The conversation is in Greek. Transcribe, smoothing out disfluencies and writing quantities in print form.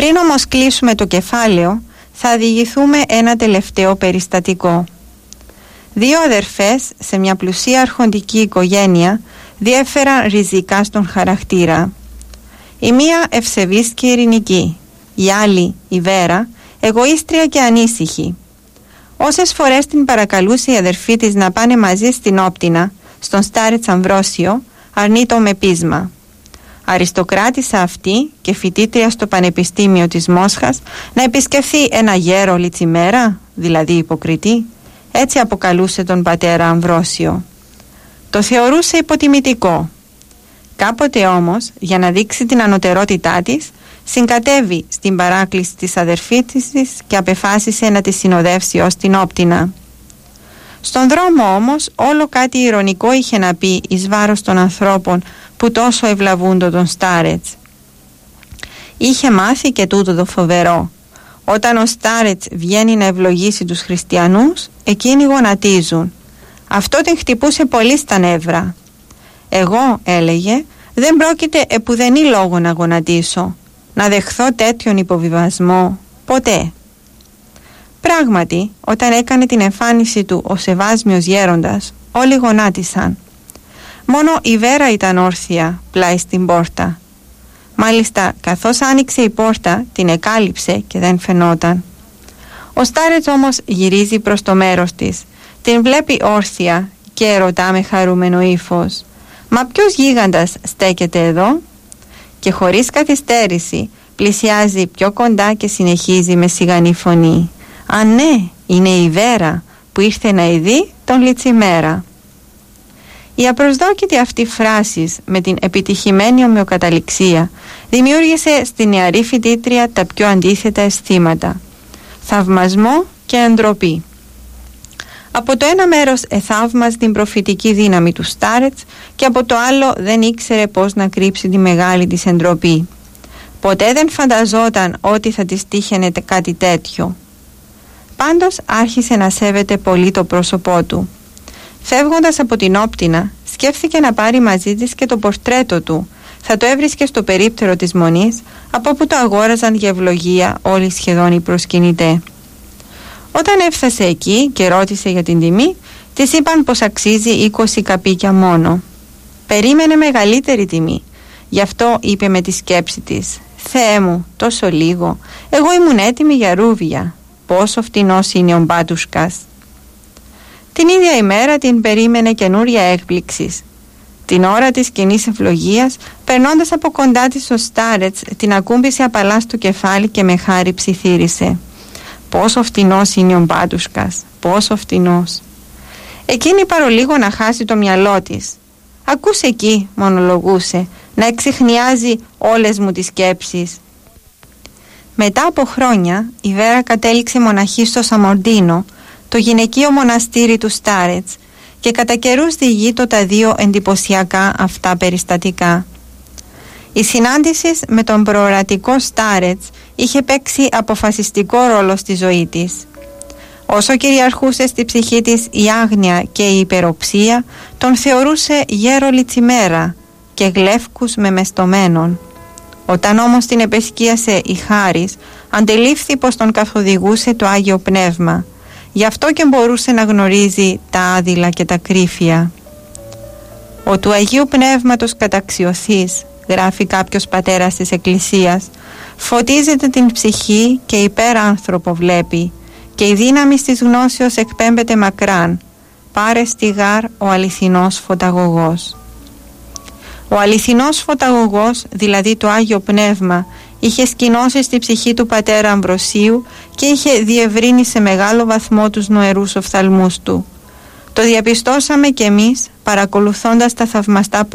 Πριν όμως κλείσουμε το κεφάλαιο, θα διηγηθούμε ένα τελευταίο περιστατικό. Δύο αδερφές σε μια πλουσία αρχοντική οικογένεια διέφεραν ριζικά στον χαρακτήρα. Η μία ευσεβής και ειρηνική, η άλλη, η Βέρα, εγωίστρια και ανήσυχη. Όσες φορές την παρακαλούσε η αδερφή της να πάνε μαζί στην Όπτινα, στον Στάρετς Αμβρόσιο, αρνείτο με πείσμα. Αριστοκράτησα αυτή και φοιτήτρια στο Πανεπιστήμιο της Μόσχας να επισκεφθεί ένα γέρο λιτσιμέρα, δηλαδή υποκριτή, έτσι αποκαλούσε τον πατέρα Αμβρόσιο. Το θεωρούσε υποτιμητικό. Κάποτε όμως, για να δείξει την ανωτερότητά της, συγκατέβη στην παράκληση της αδερφής της και απεφάσισε να τη συνοδεύσει ως την Όπτινα. Στον δρόμο όμως όλο κάτι ειρωνικό είχε να πει εις βάρος των ανθρώπων που τόσο ευλαβούντο τον Στάρετς. Είχε μάθει και τούτο το φοβερό. Όταν ο Στάρετς βγαίνει να ευλογήσει τους χριστιανούς, εκείνοι γονατίζουν. Αυτό την χτυπούσε πολύ στα νεύρα. Εγώ, έλεγε, δεν πρόκειται επουδενή λόγο να γονατίσω, να δεχθώ τέτοιον υποβιβασμό, ποτέ. Πράγματι, όταν έκανε την εμφάνιση του ο σεβάσμιος γέροντας, όλοι γονάτισαν. Μόνο η Βέρα ήταν όρθια πλάι στην πόρτα. Μάλιστα, καθώς άνοιξε η πόρτα, την εκάλυψε και δεν φαινόταν. Ο Στάρετς όμως γυρίζει προς το μέρος της, την βλέπει όρθια και ρωτά με χαρούμενο ύφος: «Μα ποιος γίγαντας στέκεται εδώ?» Και χωρίς καθυστέρηση πλησιάζει πιο κοντά και συνεχίζει με σιγανή φωνή: «Α ναι, είναι η Βέρα που ήρθε να ειδεί τον λιτσιμέρα». Η απροσδόκητη αυτή φράση με την επιτυχημένη ομοιοκαταληξία δημιούργησε στη νεαρή φοιτήτρια τα πιο αντίθετα αισθήματα: θαυμασμό και εντροπή. Από το ένα μέρος εθαύμαζε την προφητική δύναμη του Στάρετς και από το άλλο δεν ήξερε πώς να κρύψει τη μεγάλη της εντροπή. Ποτέ δεν φανταζόταν ότι θα της τύχαινε κάτι τέτοιο. Πάντως άρχισε να σέβεται πολύ το πρόσωπό του. Φεύγοντας από την Όπτινα, σκέφθηκε να πάρει μαζί της και το πορτρέτο του. Θα το έβρισκε στο περίπτερο της Μονής, από όπου το αγόραζαν για ευλογία όλοι σχεδόν οι προσκυνητές. Όταν έφτασε εκεί και ρώτησε για την τιμή, της είπαν πως αξίζει 20 καπίκια μόνο. Περίμενε μεγαλύτερη τιμή. Γι' αυτό είπε με τη σκέψη της: «Θεέ μου, τόσο λίγο. Εγώ ήμουν έτοιμη για ρούβια. Πόσο φτηνός είναι ο μπάτουσκας». Την ίδια ημέρα την περίμενε καινούρια έκπληξη. Την ώρα της κοινής ευλογίας, περνώντας από κοντά της ο Στάρετς, την ακούμπησε απαλά στο κεφάλι και με χάρη ψιθύρισε: «Πόσο φτηνός είναι ο μπάτουσκας, πόσο φτηνός». Εκείνη παρολίγο να χάσει το μυαλό της. «Ακούς εκεί», μονολογούσε, «να εξιχνιάζει όλες μου τις σκέψεις». Μετά από χρόνια η Βέρα κατέληξε μοναχή στο Σαμοντίνο, το γυναικείο μοναστήρι του Στάρετς, και κατά καιρούς διηγείτο τα δύο εντυπωσιακά αυτά περιστατικά. Η συνάντηση με τον προορατικό Στάρετς είχε παίξει αποφασιστικό ρόλο στη ζωή της. Όσο κυριαρχούσε στη ψυχή της η άγνοια και η υπεροψία, τον θεωρούσε γέρο λιτσιμέρα και γλεύκους με μεστομένον. Όταν όμως την επεσκίασε η χάρις, αντελήφθη πως τον καθοδηγούσε το Άγιο Πνεύμα. Γι' αυτό και μπορούσε να γνωρίζει τα άδειλα και τα κρύφια. «Ο του Αγίου Πνεύματος καταξιωθείς», γράφει κάποιος πατέρας της Εκκλησίας, «φωτίζεται την ψυχή και υπεράνθρωπο βλέπει, και η δύναμη της γνώσεως εκπέμπεται μακράν. Πάρε στη γάρ ο αληθινός φωταγωγός». Ο αληθινός φωταγωγός, δηλαδή το Άγιο Πνεύμα, είχε σκηνώσει στη ψυχή του πατέρα Αμβροσίου και είχε διευρύνει σε μεγάλο βαθμό τους νοερούς οφθαλμούς του. Το διαπιστώσαμε κι εμείς παρακολουθώντας τα θαυμαστά